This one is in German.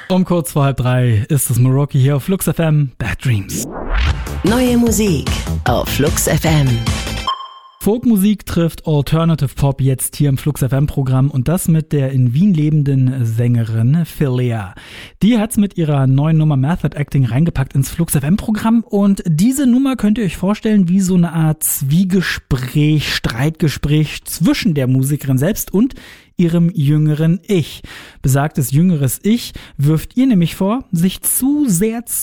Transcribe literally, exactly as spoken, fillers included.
Um kurz vor halb drei ist es Merauke hier auf Flux F M, Bad Dreams. Neue Musik auf Flux F M. Folkmusik trifft Alternative Pop jetzt hier im Flux F M Programm und das mit der in Wien lebenden Sängerin Philia. Die hat's mit ihrer neuen Nummer Method Acting reingepackt ins Flux F M Programm und diese Nummer könnt ihr euch vorstellen wie so eine Art Zwiegespräch, Streitgespräch zwischen der Musikerin selbst und ihrem jüngeren Ich. Besagtes jüngeres Ich wirft ihr nämlich vor, sich zu sehr